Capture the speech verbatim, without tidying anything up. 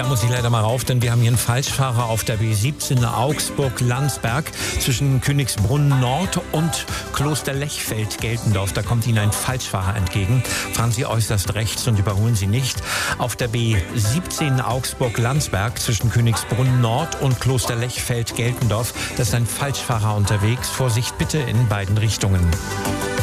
Da muss ich leider mal rauf, denn wir haben hier einen Falschfahrer auf der B siebzehn Augsburg-Landsberg zwischen Königsbrunn Nord und Kloster-Lechfeld-Geltendorf. Da kommt Ihnen ein Falschfahrer entgegen. Fahren Sie äußerst rechts und überholen Sie nicht. Auf der B siebzehn Augsburg-Landsberg zwischen Königsbrunn Nord und Kloster-Lechfeld-Geltendorf. Da ist ein Falschfahrer unterwegs. Vorsicht bitte in beiden Richtungen.